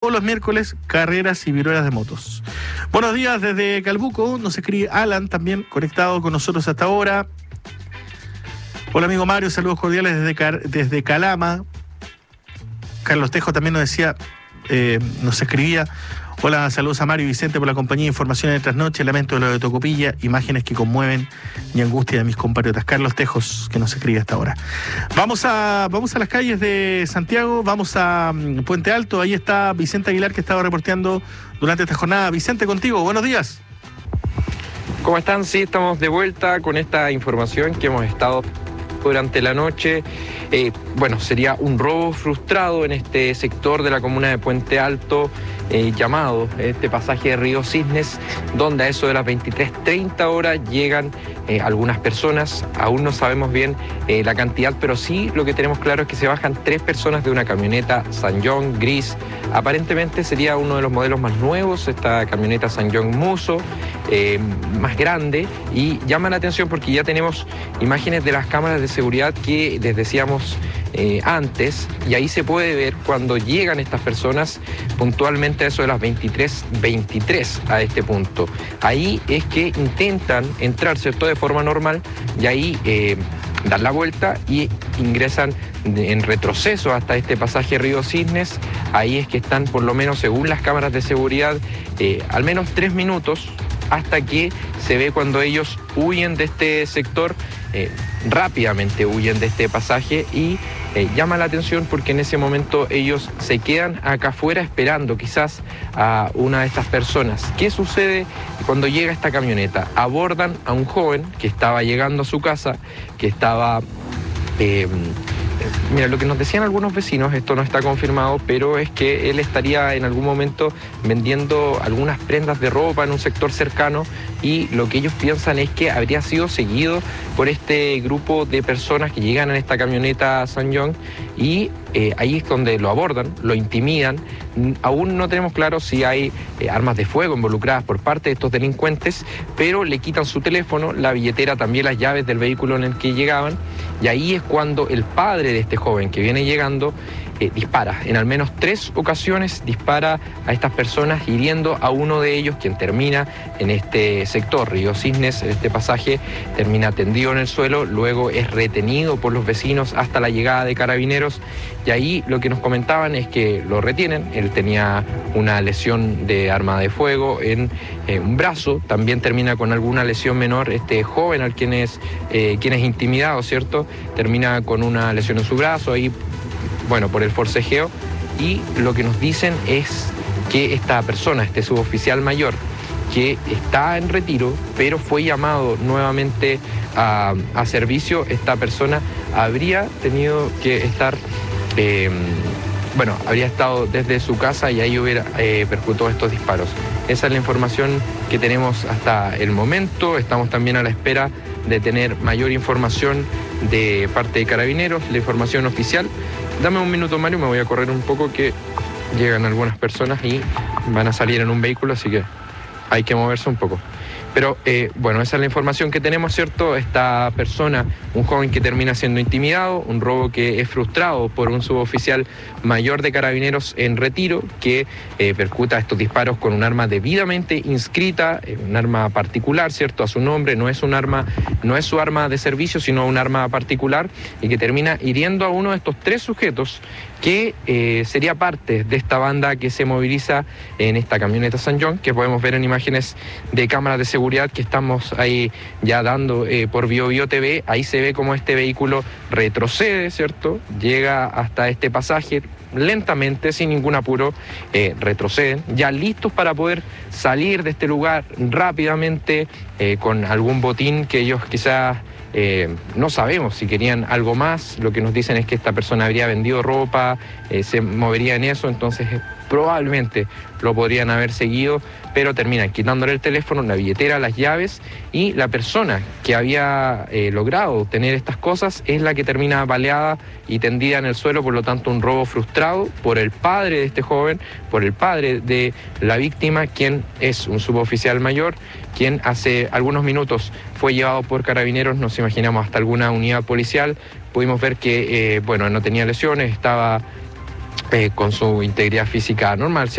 o los miércoles, carreras y viruelas de motos. Buenos días desde Calbuco, nos escribe Alan, también conectado con nosotros hasta ahora. Hola amigo Mario, saludos cordiales desde Calama. Carlos Tejo también nos decía, nos escribía: hola, saludos a Mario y Vicente por la compañía de información de trasnoche, lamento de lo de Tocopilla, imágenes que conmueven y angustia de mis compatriotas. Carlos Tejos, que nos escribe hasta ahora. Vamos a las calles de Santiago, vamos a Puente Alto, ahí está Vicente Aguilar, que estaba reporteando durante esta jornada. Vicente, contigo, buenos días. ¿Cómo están? Sí, estamos de vuelta con esta información que hemos estado durante la noche. Sería un robo frustrado en este sector de la comuna de Puente Alto, llamado este pasaje de Río Cisnes, donde a eso de las 23:30 horas llegan algunas personas. Aún no sabemos bien la cantidad, pero sí lo que tenemos claro es que se bajan 3 personas de una camioneta Sanyong gris. Aparentemente sería uno de los modelos más nuevos, esta camioneta Sanyong Musso, más grande, y llama la atención porque ya tenemos imágenes de las cámaras de seguridad que les decíamos antes, y ahí se puede ver cuando llegan estas personas puntualmente a eso de las 23:23 a este punto. Ahí es que intentan entrar, ¿cierto?, de forma normal, y ahí dan la vuelta y ingresan en retroceso hasta este pasaje Río Cisnes. Ahí es que están, por lo menos según las cámaras de seguridad, al menos 3 minutos hasta que se ve cuando ellos huyen de este sector, rápidamente huyen de este pasaje, y llama la atención porque en ese momento ellos se quedan acá afuera esperando quizás a una de estas personas. ¿Qué sucede cuando llega esta camioneta? Abordan a un joven que estaba llegando a su casa, que estaba... Mira, lo que nos decían algunos vecinos, esto no está confirmado, pero es que él estaría en algún momento vendiendo algunas prendas de ropa en un sector cercano, y lo que ellos piensan es que habría sido seguido por este grupo de personas que llegan en esta camioneta Sanyong, y ahí es donde lo abordan, lo intimidan. Aún no tenemos claro si hay armas de fuego involucradas por parte de estos delincuentes, pero le quitan su teléfono, la billetera, también las llaves del vehículo en el que llegaban, y ahí es cuando el padre de este joven que viene llegando dispara. En al menos 3 ocasiones dispara a estas personas, hiriendo a uno de ellos, quien termina en este sector Río Cisnes, en este pasaje, termina tendido en el suelo. Luego es retenido por los vecinos hasta la llegada de carabineros, y ahí lo que nos comentaban es que lo retienen. Él tenía una lesión de arma de fuego en un brazo, también termina con alguna lesión menor. Este joven al quien es intimidado, ¿cierto?, termina con una lesión en su brazo, ahí, bueno, por el forcejeo. Y lo que nos dicen es que esta persona, este suboficial mayor, que está en retiro, pero fue llamado nuevamente a servicio, esta persona habría tenido que estar, habría estado desde su casa, y ahí hubiera percutado estos disparos. Esa es la información que tenemos hasta el momento. Estamos también a la espera de tener mayor información de parte de Carabineros, la información oficial. Dame un minuto, Mario, me voy a correr un poco, que llegan algunas personas y van a salir en un vehículo, así que hay que moverse un poco. Pero esa es la información que tenemos, ¿cierto? Esta persona, un joven que termina siendo intimidado, un robo que es frustrado por un suboficial mayor de Carabineros en retiro, que percuta estos disparos con un arma debidamente inscrita, un arma particular, ¿cierto?, a su nombre. No es su arma de servicio, sino un arma particular, y que termina hiriendo a uno de estos 3 sujetos que sería parte de esta banda que se moviliza en esta camioneta Sanyong, que podemos ver en imágenes de cámaras de seguridad que estamos ahí ya dando por BioBio TV. Ahí se ve cómo este vehículo retrocede, ¿cierto?, llega hasta este pasaje lentamente, sin ningún apuro, retroceden, ya listos para poder salir de este lugar rápidamente, con algún botín que ellos quizás... no sabemos si querían algo más. Lo que nos dicen es que esta persona habría vendido ropa, se movería en eso, entonces probablemente lo podrían haber seguido, pero terminan quitándole el teléfono, la billetera, las llaves, y la persona que había logrado tener estas cosas es la que termina baleada y tendida en el suelo. Por lo tanto, un robo frustrado por el padre de este joven, por el padre de la víctima, quien es un suboficial mayor, quien hace algunos minutos fue llevado por Carabineros, nos imaginamos hasta alguna unidad policial. Pudimos ver que no tenía lesiones, estaba con su integridad física normal, ¿cierto?